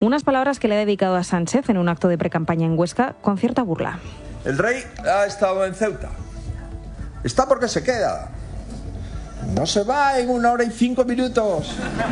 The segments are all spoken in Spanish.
Unas palabras que le ha dedicado a Sánchez en un acto de precampaña en Huesca con cierta burla. El rey ha estado en Ceuta. Está porque se queda. No se va en 1 hora y 5 minutos.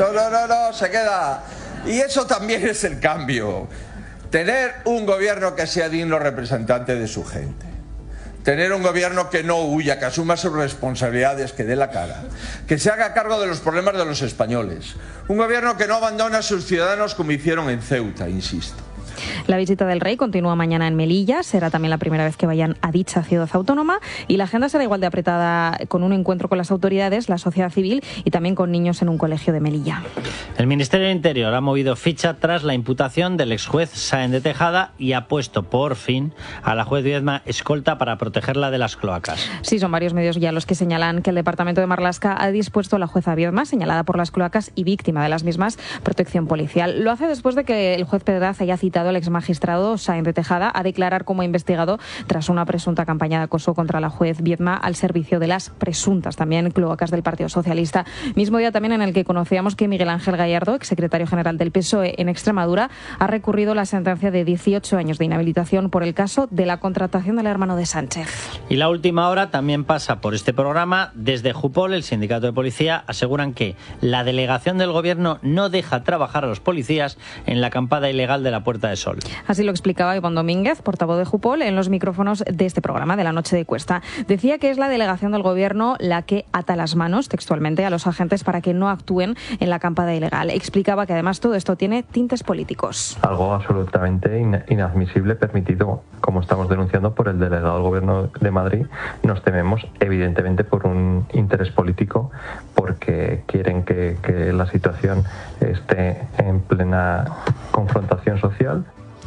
No, se queda. Y eso también es el cambio. Tener un gobierno que sea digno representante de su gente. Tener un gobierno que no huya, que asuma sus responsabilidades, que dé la cara. Que se haga cargo de los problemas de los españoles. Un gobierno que no abandone a sus ciudadanos como hicieron en Ceuta, insisto. La visita del rey continúa mañana en Melilla, será también la primera vez que vayan a dicha ciudad autónoma y la agenda será igual de apretada, con un encuentro con las autoridades, la sociedad civil y también con niños en un colegio de Melilla. El Ministerio del Interior ha movido ficha tras la imputación del exjuez Sáenz de Tejada y ha puesto por fin a la juez Viedma escolta para protegerla de las cloacas. Sí, son varios medios ya los que señalan que el departamento de Marlaska ha dispuesto a la jueza Viedma, señalada por las cloacas y víctima de las mismas, protección policial. Lo hace después de que el juez Pedraz haya citado al exmagistrado Sáenz de Tejada a declarar como investigado tras una presunta campaña de acoso contra la juez Viedma al servicio de las presuntas también cloacas del Partido Socialista. Mismo día también en el que conocíamos que Miguel Ángel Gallardo, exsecretario general del PSOE en Extremadura, ha recurrido la sentencia de 18 años de inhabilitación por el caso de la contratación del hermano de Sánchez. Y la última hora también pasa por este programa. Desde Jupol, el sindicato de policía, aseguran que la delegación del gobierno no deja trabajar a los policías en la acampada ilegal de la Puerta de Sol. Así lo explicaba Iván Domínguez, portavoz de Jupol, en los micrófonos de este programa de la Noche de Cuesta. Decía que es la delegación del gobierno la que ata las manos textualmente a los agentes para que no actúen en la acampada ilegal. Explicaba que además todo esto tiene tintes políticos. Algo absolutamente inadmisible permitido, como estamos denunciando por el delegado del gobierno de Madrid. Nos tememos evidentemente por un interés político, porque quieren que la situación esté en plena confrontación social.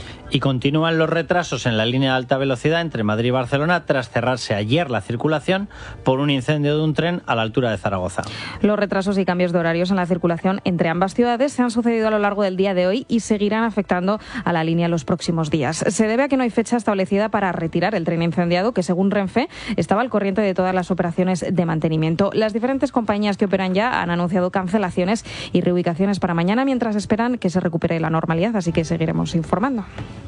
Y continúan los retrasos en la línea de alta velocidad entre Madrid y Barcelona tras cerrarse ayer la circulación por un incendio de un tren a la altura de Zaragoza. Los retrasos y cambios de horarios en la circulación entre ambas ciudades se han sucedido a lo largo del día de hoy y seguirán afectando a la línea los próximos días. Se debe a que no hay fecha establecida para retirar el tren incendiado, que según Renfe estaba al corriente de todas las operaciones de mantenimiento. Las diferentes compañías que operan ya han anunciado cancelaciones y reubicaciones para mañana mientras esperan que se recupere la normalidad, así que seguiremos informando.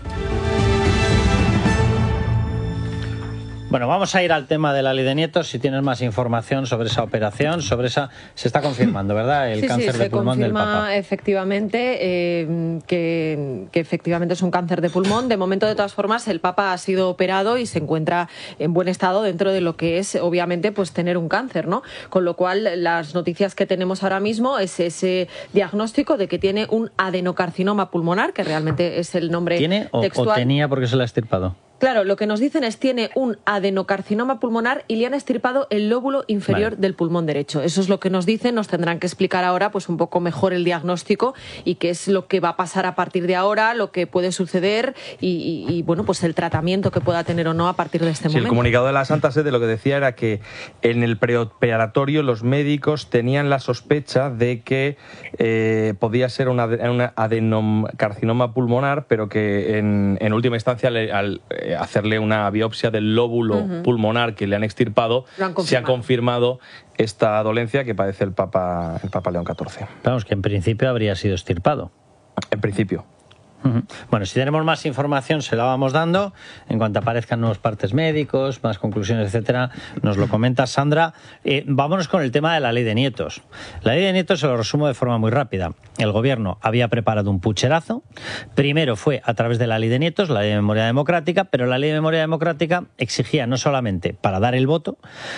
Bueno, vamos a ir al tema de la ley de nietos. Si tienes más información sobre esa operación, sobre esa... Se está confirmando, ¿verdad? El cáncer de pulmón del Papa. Sí, se confirma efectivamente que efectivamente es un cáncer de pulmón. De momento, de todas formas, el Papa ha sido operado y se encuentra en buen estado dentro de lo que es, obviamente, pues tener un cáncer, ¿no? Con lo cual, las noticias que tenemos ahora mismo es ese diagnóstico de que tiene un adenocarcinoma pulmonar, que realmente es el nombre ¿Tiene textual. o tenía porque se la ha extirpado? Claro, lo que nos dicen es tiene un adenocarcinoma pulmonar y le han extirpado el lóbulo inferior del pulmón derecho. Eso es lo que nos dicen. Nos tendrán que explicar ahora pues un poco mejor el diagnóstico y qué es lo que va a pasar a partir de ahora, lo que puede suceder y bueno, pues el tratamiento que pueda tener o no a partir de este momento. El comunicado de la Santa Sede lo que decía era que en el preoperatorio los médicos tenían la sospecha de que podía ser un adenocarcinoma pulmonar, pero que en última instancia al hacerle una biopsia del lóbulo pulmonar que le han extirpado, se ha confirmado esta dolencia que padece el Papa León XIV. Vamos, que en principio habría sido extirpado. En principio. Bueno, si tenemos más información se la vamos dando. En cuanto aparezcan nuevos partes médicos, más conclusiones, etcétera, nos lo comenta Sandra. Vámonos con el tema de la ley de nietos. La ley de nietos se lo resumo de forma muy rápida. El gobierno había preparado un pucherazo. Primero fue a través de la ley de nietos, la ley de memoria democrática, pero la ley de memoria democrática exigía no solamente para dar el voto,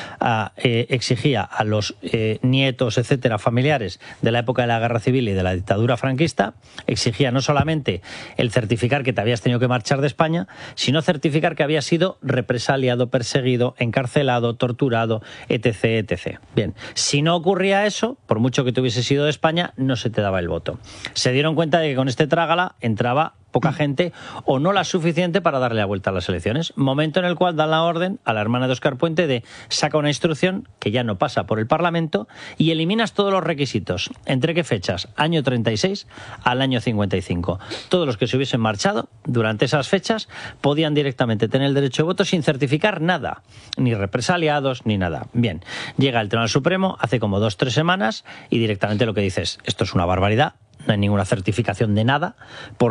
exigía a los nietos, etcétera, familiares de la época de la Guerra Civil y de la dictadura franquista, exigía no solamente el certificar que te habías tenido que marchar de España, sino certificar que habías sido represaliado, perseguido, encarcelado, torturado, etc., etc. Bien, si no ocurría eso, por mucho que te hubieses ido de España, no se te daba el voto. Se dieron cuenta de que con este trágala entraba poca gente o no la suficiente para darle la vuelta a las elecciones. Momento en el cual dan la orden a la hermana de Óscar Puente de saca una instrucción que ya no pasa por el Parlamento y eliminas todos los requisitos. ¿Entre qué fechas? Año 36 al año 55. Todos los que se hubiesen marchado durante esas fechas podían directamente tener el derecho de voto sin certificar nada, ni represaliados ni nada. Bien, llega el Tribunal Supremo hace como 2 o 3 semanas y directamente lo que dice es esto es una barbaridad, no hay ninguna certificación de nada.